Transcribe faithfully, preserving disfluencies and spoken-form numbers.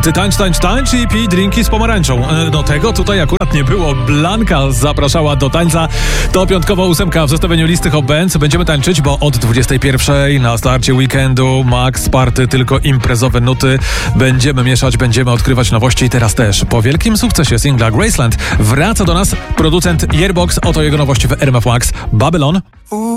Ty tańcz, tańcz, tańcz i pij drinki z pomarańczą. No tego tutaj akurat nie było. Blanka zapraszała do tańca. To piątkowa ósemka w zestawieniu listy Hot Bands. Będziemy tańczyć, bo od dwudziestej pierwszej na starcie weekendu Max Party, tylko imprezowe nuty. Będziemy mieszać, będziemy odkrywać nowości i teraz też po wielkim sukcesie singla Graceland wraca do nas producent Yearbox. Oto jego nowości w R M F Max. Babylon.